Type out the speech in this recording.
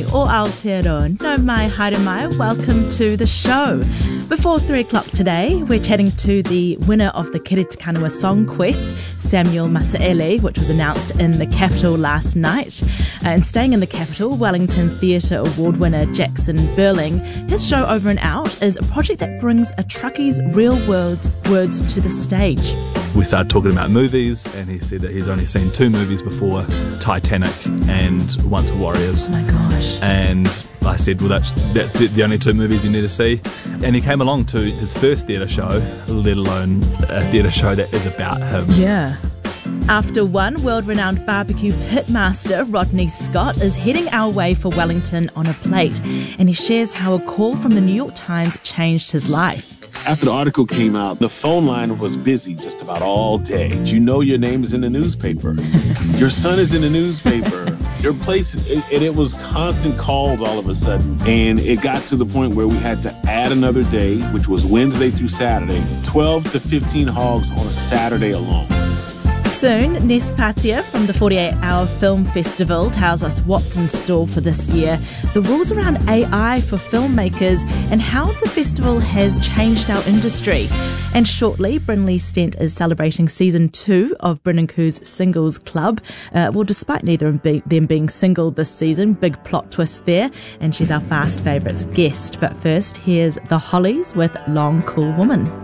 Takangi o Aotearoa. No mai, haere mai, welcome to the show. Before 3 o'clock today, we're chatting to the winner of the Kiritakanua Song Quest, Samuel Mataele, which was announced in the capital last night. And staying in the capital, Wellington Theatre Award winner Jackson Burling. His show Over and Out is a project that brings a truckie's real words to the stage. We started talking about movies, and he said that he's only seen 2 movies before, Titanic and Once a Warriors. Oh my gosh. And I said, well, that's the only 2 movies you need to see. And he came along to his first theatre show, let alone a theatre show that is about him. Yeah. After 1, world-renowned barbecue pitmaster Rodney Scott is heading our way for Wellington on a plate, and he shares how a call from the New York Times changed his life. After the article came out, the phone line was busy just about all day. You know your name is in the newspaper. Your son is in the newspaper. Your place, and it was constant calls all of a sudden. And it got to the point where we had to add another day, which was Wednesday through Saturday, 12 to 15 hogs on a Saturday alone. Soon, Ness Patia from the 48-Hour Film Festival tells us what's in store for this year, the rules around AI for filmmakers, and how the festival has changed our industry. And shortly, Brinley Stent is celebrating season 2 of Bryn & Coo's Singles Club. Well, despite neither of them being single this season, big plot twist there, and she's our Fast Favourites guest. But first, here's The Hollies with Long Cool Woman.